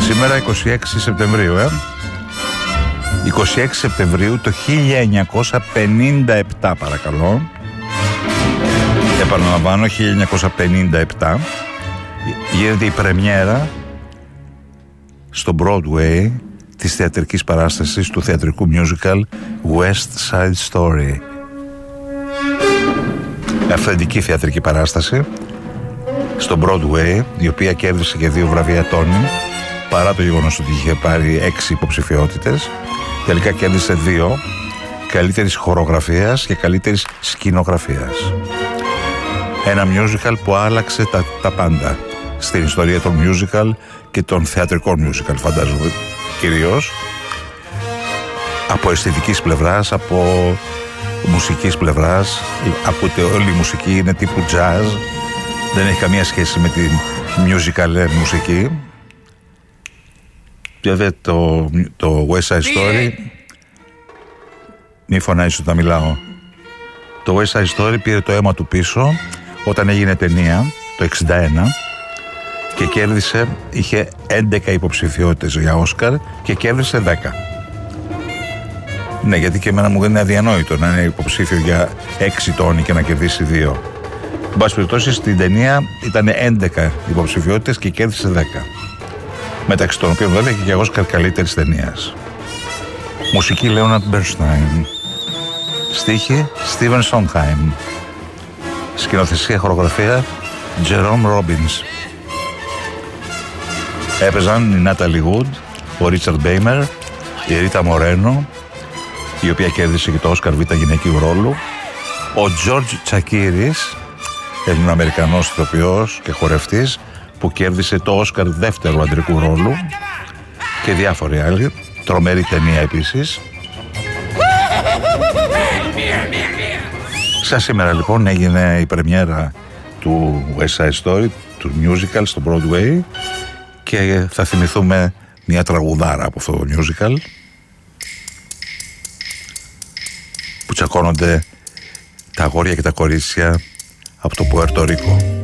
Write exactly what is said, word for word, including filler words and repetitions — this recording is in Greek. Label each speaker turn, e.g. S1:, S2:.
S1: Σήμερα είκοσι έξι Σεπτεμβρίου, ε. είκοσι έξι Σεπτεμβρίου το χίλια εννιακόσια πενήντα επτά, παρακαλώ. Επαναλαμβάνω, χίλια εννιακόσια πενήντα επτά γίνεται η πρεμιέρα στο Broadway της θεατρικής παράστασης του θεατρικού musical West Side Story. Αυθεντική θεατρική παράσταση στο Broadway, η οποία κέρδισε και δύο βραβεία Tony, παρά το γεγονός ότι είχε πάρει έξι υποψηφιότητες. Τελικά κέρδισε δύο, καλύτερης χορογραφίας και καλύτερης σκηνογραφίας. Ένα musical που άλλαξε τα, τα πάντα στην ιστορία των musical και των θεατρικών musical, φαντάζομαι, κυρίως από αισθητικής πλευράς, από μουσικής πλευράς, από ότι όλη η μουσική είναι τύπου jazz, δεν έχει καμία σχέση με την musical μουσική. Βέβαια το, το West Side Story, μη φωνάζεις όταν μιλάω, το West Side Story πήρε το αίμα του πίσω όταν έγινε ταινία το εξήντα ένα και κέρδισε, είχε έντεκα υποψηφιότητες για Όσκαρ και κέρδισε δέκα. Ναι, γιατί και εμένα μου είναι αδιανόητο να είναι υποψήφιο για έξι τόνοι και να κερδίσει δύο. Εν πάση περιπτώσει, στην ταινία ήταν έντεκα υποψηφιότητες και κέρδισε δέκα. Μεταξύ των οποίων βέβαια και για Όσκαρ καλύτερης ταινίας. Μουσική Leonard Bernstein. Στίχη Steven Sondheim. Σκηνοθεσία, χορογραφία Jerome Robbins. Έπαιζαν η Natalie Wood, ο Richard Beymer, η Rita Moreno, η οποία κέρδισε και το Όσκαρ Β' γυναικείου ρόλου, ο George Chakiris, Ελληνοαμερικανός ηθοποιός και χορευτής, που κέρδισε το Όσκαρ δεύτερου αντρικού ρόλου, και διάφοροι άλλοι. Τρομερή ταινία επίσης. Σαν σήμερα λοιπόν έγινε η πρεμιέρα του West Side Story, του musical στο Broadway, και θα θυμηθούμε μια τραγουδάρα από αυτό το musical που τσακώνονται τα αγόρια και τα κορίτσια από το Πουέρτο Ρίκο.